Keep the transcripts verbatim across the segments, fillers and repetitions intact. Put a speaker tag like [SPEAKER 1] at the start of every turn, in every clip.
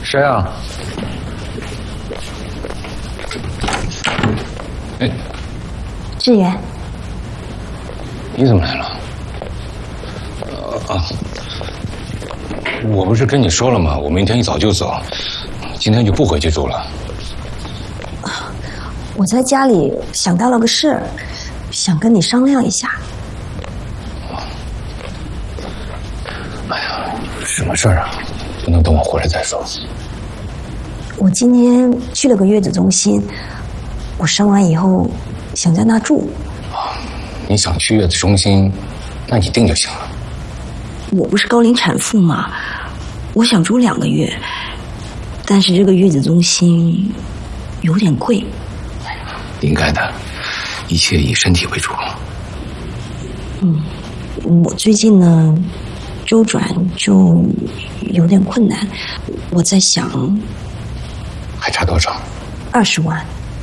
[SPEAKER 1] 谁啊？哎，
[SPEAKER 2] 志远，
[SPEAKER 1] 你怎么来了？啊，我不是跟你说了吗？我明天一早就走，今天就不回去住了。
[SPEAKER 2] 我在家里想到了个事儿，想跟你商量一下。
[SPEAKER 1] 哎呀，什么事儿啊？不能等我回来再说。
[SPEAKER 2] 我今天去了个月子中心，我生完以后想在那住。
[SPEAKER 1] 啊，你想去月子中心，那你定就行了。
[SPEAKER 2] 我不是高龄产妇吗？我想住两个月，但是这个月子中心有点贵。
[SPEAKER 1] 应该的，一切以身体为主。
[SPEAKER 2] 嗯，我最近呢，周转就有点困难，我在想，
[SPEAKER 1] 还差多少？
[SPEAKER 2] 二十万，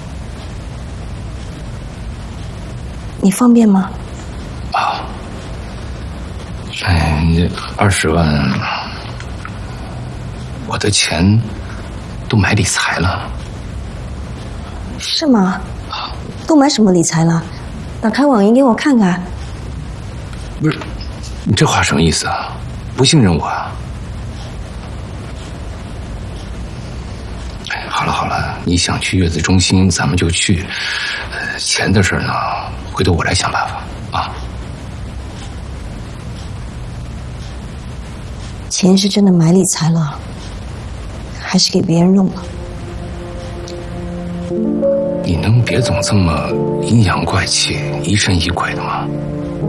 [SPEAKER 2] 你方便吗？
[SPEAKER 1] 啊，哎，你二十万，我的钱都买理财了。
[SPEAKER 2] 是吗？都买什么理财了？打开网银给我看看。
[SPEAKER 1] 不是，你这话什么意思啊？不信任我啊？哎，好了好了，你想去月子中心，咱们就去。呃，钱的事呢，回头我来想办法啊。
[SPEAKER 2] 钱是真的买理财了，还是给别人用了？
[SPEAKER 1] 你能别总这么阴阳怪气、疑神疑鬼的吗？